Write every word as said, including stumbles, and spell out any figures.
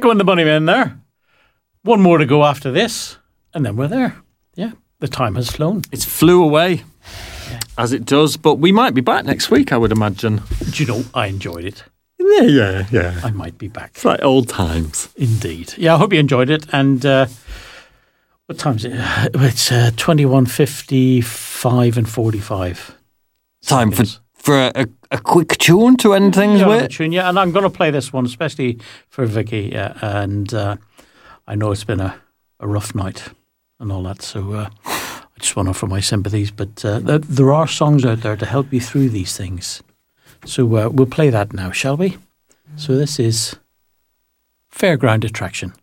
Echo and the Bunnymen there. One more to go after this, and then we're there. Yeah, the time has flown. It's flew away, yeah. As it does, but we might be back next week, I would imagine. Do you know, I enjoyed it. Yeah, yeah, yeah. I might be back. It's like old times. Indeed. Yeah, I hope you enjoyed it. And uh, what time is it? It's uh, twenty-one fifty-five and forty-five. Time for, for a, a quick tune to end things yeah, with. Tune, yeah, and I'm going to play this one, especially for Vicky. Uh, and uh, I know it's been a, a rough night and all that. So uh, I just want to offer my sympathies. But uh, th- there are songs out there to help you through these things. So uh, we'll play that now, shall we? So this is Fairground Attraction.